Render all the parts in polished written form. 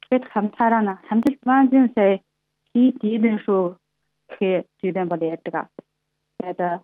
Гэт хамтаараа хамжилт маань зэн сая хий дийдэн шүү гэхээ зүйдэн бол ярьдаг. Тэгээд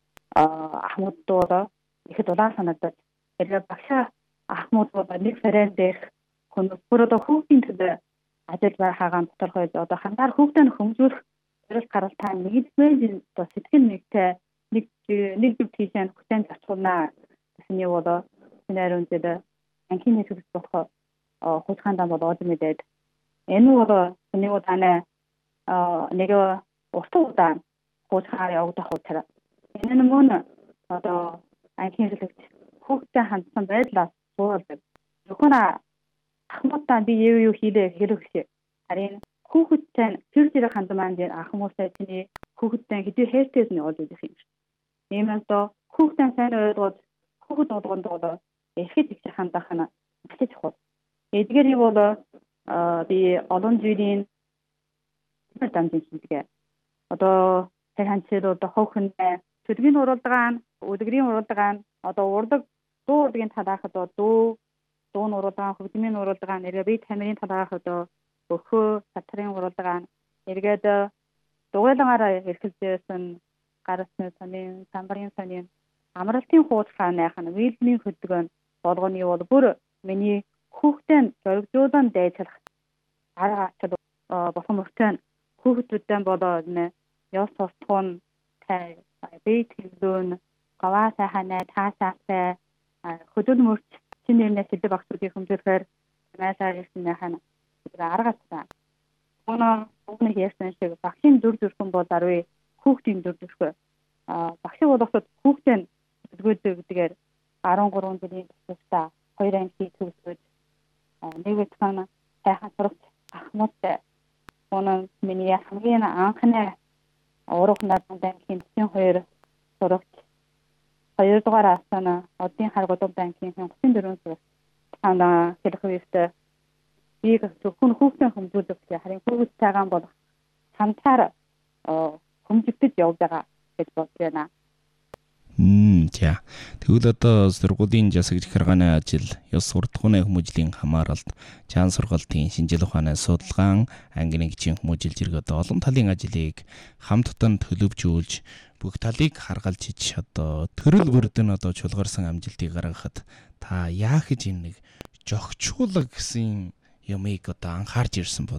ахмуудууд ихэд улаан санагдаж хэрэг багшаа ахмуудууд нэг сарын дээрх бүр одоо хүүхдийн төлөө ажил байхаагаа тодорхойлж одоо хандаар хүүхдээ хөгжүүлэх зорилт гаралтай нэгдмэл одоо сэтгэл нэгтэй нэг зүг тийшээ хүсээн зарцуулнаа гэсний бол шинээр үндэд анхны төгс болох хулхаандаа бол од мэдээд энэ бол нэг удаа нэг уртуудаа хулхаар явагдах учраас энэ нь мөн одоо анхны хэлэгч хүүхдээ хандсан байдлаас суулдаг. Зөвхөн ахмуудаа би юу хийлээ хэрэгшээ. Харин хүүхэдтэй тэр зэрэг хандмаанд ахмуусаа чиний хүүхэдтэй хэдий хайртайс нь олж үзэх юм. Иймээс хүүхдэн сайн ойлгоод хүүхэд болгонд бол эрхэд их хандах нь маш чухал. Эдгээр нь бол би олон жилийн дамжин хийдэг. Одоо тэр ханцэл одоо хөвхөндөө төлгийн уралдаан, өдгөрийн уралдаан, одоо урдаг дуу урдгийн талаахад дуу нуралдаан, хөгжмийн уралдаан, эргээд тамирын талаахад өхөө сатрын уралдаан, эргээд дугуйлангаараа эрхэлжсэн гарасны сонин, самбарын сонин, амралтын хуудасааных нь вилмийн хөдөлгөөн болгоны бол бүр миний хүүхдийн зоригжуулан дайцлах арга ачаал болсон мөртөө хүүхдүүдтэй болоо ёс тосгон тай бит хэмдүүн гаваа сайханаа таасаасаа хөдөл мөрч чинь нэрнээ сэдв багцуудыг хэмжүүлэхээр майсаар ирсэнийхэн аргасаа Оны ярьсан шиг багшийн дүр төрхөн бол даруй хүүхдийн дүр төрхөө багшиг боловсод хүүхдийн төлөвлөгөөдөгдгээр 13 жилийн туршлагатай 2 анги төгсөж нэг өчгөн сайхан сурагч ахмадтай Оны миний хамгийн анхны урах наадмын банкийн 2 сурагч 2 дугаар асана одын харгуудын банкийн 34 сурагч таана хэлэх үедээ би зөвхөн хүүхдийн хэмжүүлэх харин хүүхд цагаан болох хамтаар хэмжигдэж явж байгаа гэж бодож байна. За. Тэгвэл одоо сургуулийн засаг захиргааны ажил, ёс суртахууны хүмүүжлийн хамааралт, чаан сургалтын шинжил ухааны судалгаан, ангины гिचийн хүмүүжил зэрэг одоо олон талын ажлыг хамтдан төлөвжүүлж бүх талыг харгалж ич одоо төрөл бүрдэн одоо чулгарсан амжилтыг гаргахад та яах гэж энэ нэг жогчуулаг гэсэн юмыг одоо анхаарч ирсэн бол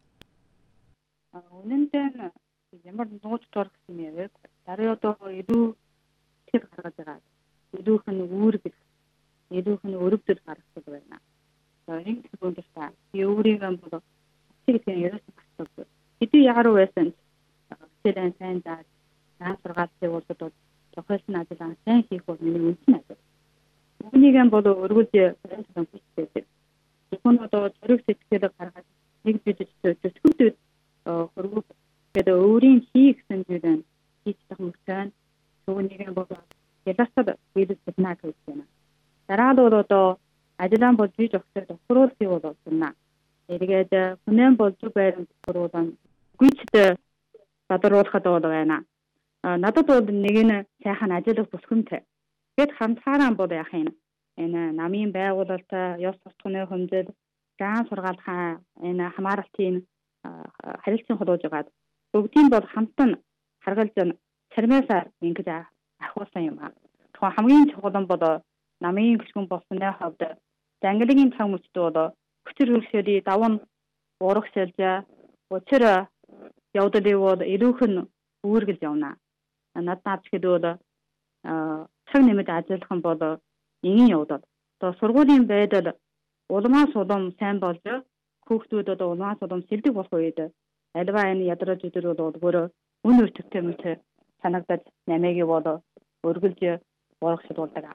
үнэндээ ямар нууц дор гэсэн юм яг дараа одоо илүү тэр гаргаж байгаа. Илүүх нь үүрэг, илүүх нь өрөвдөж гаргах байна. Энэ зөвхөн та өөрийн бол тэгтээ ерөөсөө гардаг. Хэдий ягаруу байсан тэрэн сайн даа сургаалтыг бол тохиолсон ажил сайн хийх бол миний үнэн ажил. Үүнийг бол өргөж байсан хүчтэй. Зөвхөн одоо зориг сэтгэлийг гаргаж нэг жижиг зөвхөн хөргөж гэдэг өөрийн хийх гэсэн зүйлээ хийчих мөртөө түүнийг бол ялгасад вирус биднаа гэж байна. Дараа нь одоо ажиллаан болж бий зөвхөн тохируулалтыг бол байна. Эргээд хүнэн болж байранд тохируулан гүйцэд бадруулахад бол байна. Надад бол нэг нь сайхан ажиллах бүсгүнтэй. Тэгэд хамтаараа бол яах юм. Энэ намын байгуулалт, ёс суртахууны хэмжил, гаан сургаалхаа энэ хамааралтын харилцан холбож байгаа. Бүгдийн бол хамтан харгалж цармаасаар ингэж ахуулсан юм аа. Тухайн хамгийн чухал нь бол намын гүшгэн болсны хувьд Английн цаг мөчд бол хүчээр хөршөөрий давн урах шилжээ учир явдлыг бол илүүх нь үүргэж явна. Надад гэхэд цаг нэмэд ажиллах нь бол ингийн явдал. Одоо сургуулийн байдал улмаа сулам сайн болж хүүхдүүдэд улмаа сулам сэлдэг болох үед альва энэ ядраж өдөр бол бүр үн өртөгтэй мэт санагдаж намайг бол өргөлж урах шилуулдаг.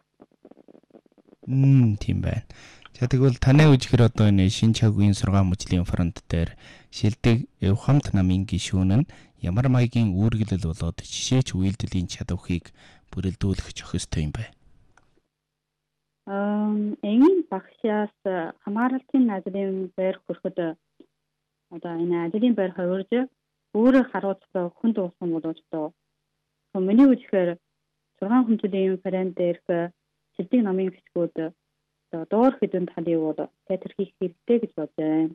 Тийм байна. За тэгвэл таны үжигээр одоо энэ шин чагийн сургаан мужлийн фронт дээр шилдэг Евхамт намын гишүүн нь ямар маягийн үүргэлэл болоод жишээч үйлдэлийн чадварыг бүрэлдүүлэх зохистой юм бэ? Энэ багшаас хамааралтын ажлын байр хүрэхэд одоо энэ ажлын байр хувирж өөрөө харуулцлаа хүн дуусан болооч доо. Миний үжигээр сургаан хэмжээний фронт дээрх шилдэг намын гишгүүд доор хэдэн талыг бол театрхийх хэрэгтэй гэж бодож байна.